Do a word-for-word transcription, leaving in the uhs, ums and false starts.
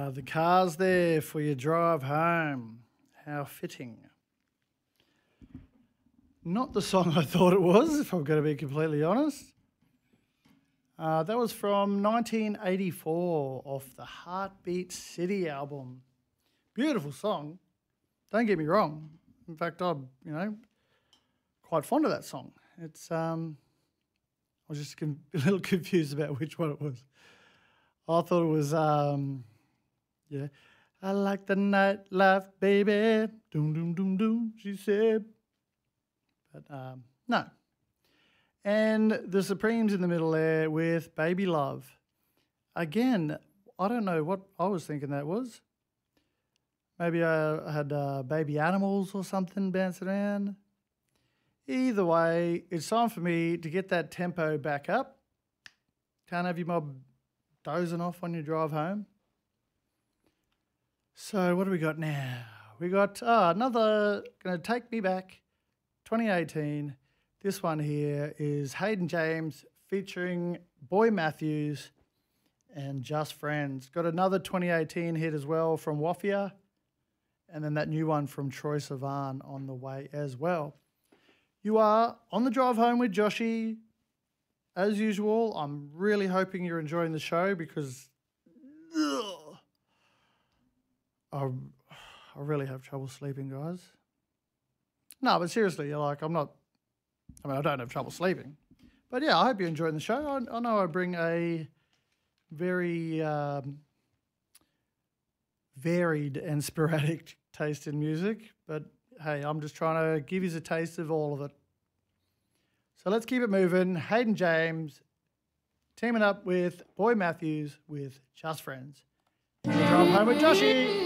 Uh, the car's there for your drive home. How fitting. Not the song I thought it was, if I'm going to be completely honest. Uh, that was from nineteen eighty-four off the Heartbeat City album. Beautiful song. Don't get me wrong. In fact, I'm, you know, quite fond of that song. It's um, I was just con- a little confused about which one it was. I thought it was um, yeah. I like the nightlife, baby. Doom, doom, doom, doom, she said. But um, no. And the Supremes in the middle there with Baby Love. Again, I don't know what I was thinking that was. Maybe I had uh, Baby Animals or something bouncing around. Either way, it's time for me to get that tempo back up. Can't have your mob dozing off on your drive home. So what do we got now? We got oh, another, going to take me back, twenty eighteen. This one here is Hayden James featuring Boy Matthews and Just Friends. Got another twenty eighteen hit as well from Wafia, and then that new one from Troye Sivan on the way as well. You are on the drive home with Joshy. As usual, I'm really hoping you're enjoying the show because ugh, I, I really have trouble sleeping, guys. No, but seriously, you're like, I'm not, I mean, I don't have trouble sleeping. But yeah, I hope you're enjoying the show. I, I know I bring a very um, varied and sporadic taste in music, but hey, I'm just trying to give you a taste of all of it. So let's keep it moving. Hayden James teaming up with Boy Matthews with Just Friends. Drive home with Joshy.